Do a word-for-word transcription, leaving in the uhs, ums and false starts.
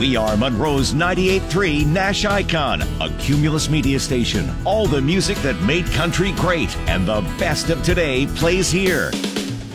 We are Monroe's ninety-eight point three Nash Icon, a Cumulus media station. All the music that made country great and the best of today plays here.